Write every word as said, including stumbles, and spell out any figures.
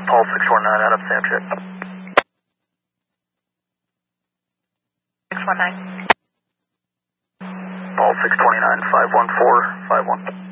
Paul six four nine out of Sam check. six one nine. Paul six twenty-nine, five one four, five one.